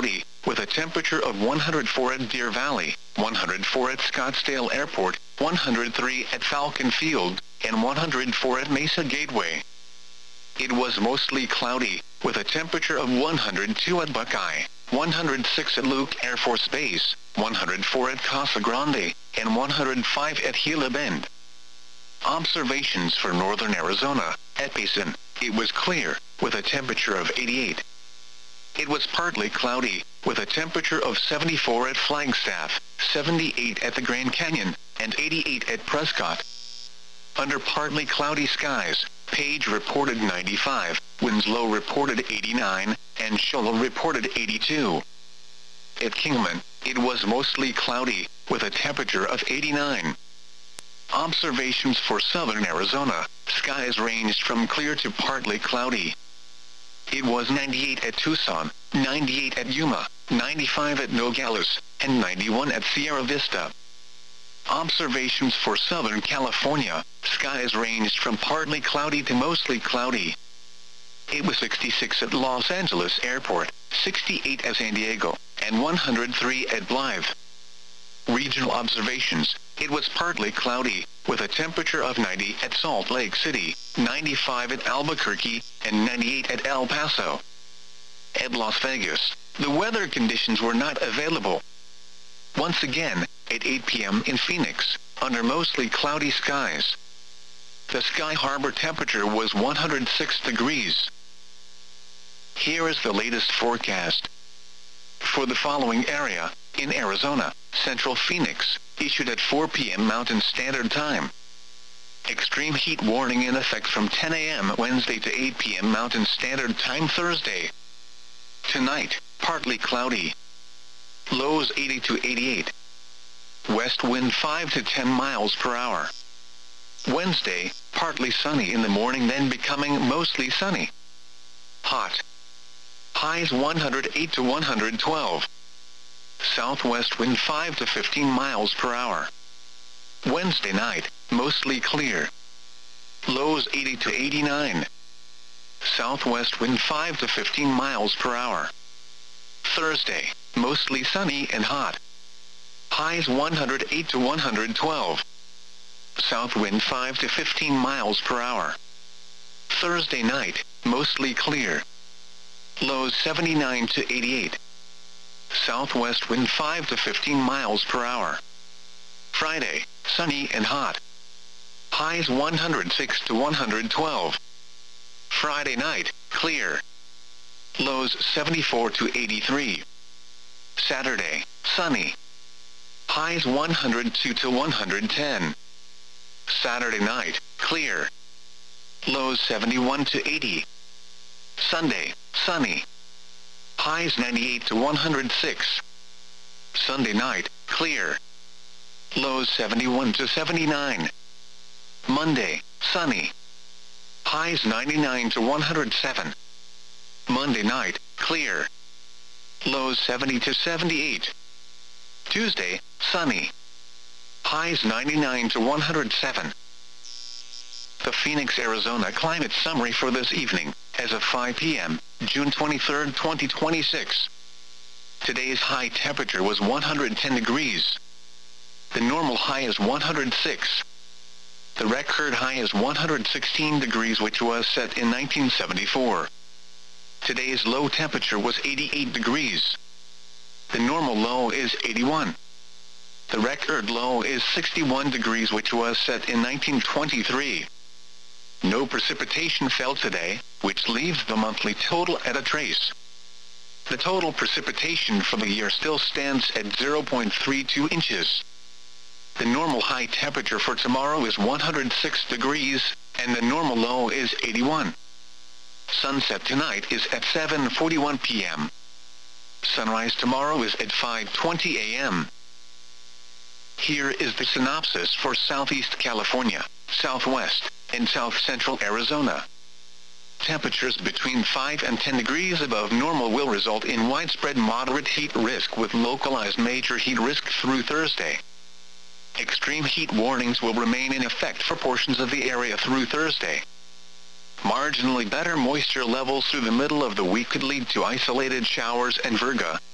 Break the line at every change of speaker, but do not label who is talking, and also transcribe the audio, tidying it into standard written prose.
cloudy, with a temperature of 104 at Deer Valley, 104 at Scottsdale Airport, 103 at Falcon Field, and 104 at Mesa Gateway. It was mostly cloudy, with a temperature of 102 at Buckeye, 106 at Luke Air Force Base, 104 at Casa Grande, and 105 at Gila Bend. Observations for northern Arizona. At Payson, it was clear, with a temperature of 88. It was partly cloudy, with a temperature of 74 at Flagstaff, 78 at the Grand Canyon, and 88 at Prescott. Under partly cloudy skies, Page reported 95, Winslow reported 89, and Shoal reported 82. At Kingman, it was mostly cloudy, with a temperature of 89. Observations for southern Arizona. Skies ranged from clear to partly cloudy. It was 98 at Tucson, 98 at Yuma, 95 at Nogales, and 91 at Sierra Vista. Observations for Southern California. Skies ranged from partly cloudy to mostly cloudy. It was 66 at Los Angeles Airport, 68 at San Diego, and 103 at Blythe. Regional observations. It was partly cloudy, with a temperature of 90 at Salt Lake City, 95 at Albuquerque, and 98 at El Paso. At Las Vegas, the weather conditions were not available. Once again, at 8 p.m. in Phoenix, under mostly cloudy skies. The Sky Harbor temperature was 106 degrees. Here is the latest forecast. For the following area, in Arizona, Central Phoenix, issued at 4 p.m. Mountain Standard Time. Extreme heat warning in effect from 10 a.m. Wednesday to 8 p.m. Mountain Standard Time Thursday. Tonight, partly cloudy. Lows 80 to 88. West wind 5 to 10 miles per hour. Wednesday, partly sunny in the morning, then becoming mostly sunny. Hot. Highs 108 to 112. Southwest wind 5 to 15 miles per hour. Wednesday night, mostly clear. Lows 80 to 89. Southwest wind 5 to 15 miles per hour. Thursday, mostly sunny and hot. Highs 108 to 112. South wind 5 to 15 miles per hour. Thursday night, mostly clear. Lows 79 to 88. Southwest wind 5 to 15 miles per hour. Friday, sunny and hot. Highs 106 to 112. Friday night, clear. Lows 74 to 83. Saturday, sunny. Highs 102 to 110. Saturday night, clear. Lows 71 to 80. Sunday, sunny. Highs 98 to 106. Sunday night, clear. Lows 71 to 79. Monday, sunny. Highs 99 to 107. Monday night, clear. Lows 70 to 78. Tuesday, sunny. Highs 99 to 107. The Phoenix, Arizona climate summary for this evening, as of 5 p.m., June 23, 2026. Today's high temperature was 110 degrees. The normal high is 106. The record high is 116 degrees, which was set in 1974. Today's low temperature was 88 degrees. The normal low is 81. The record low is 61 degrees, which was set in 1923. No precipitation fell today, which leaves the monthly total at a trace. The total precipitation for the year still stands at 0.32 inches. The normal high temperature for tomorrow is 106 degrees, and the normal low is 81. Sunset tonight is at 7:41 p.m. Sunrise tomorrow is at 5:20 a.m. Here is the synopsis for Southeast California, Southwest, and South Central Arizona. Temperatures between 5 and 10 degrees above normal will result in widespread moderate heat risk with localized major heat risk through Thursday. Extreme heat warnings will remain in effect for portions of the area through Thursday. Marginally better moisture levels through the middle of the week could lead to isolated showers and virga,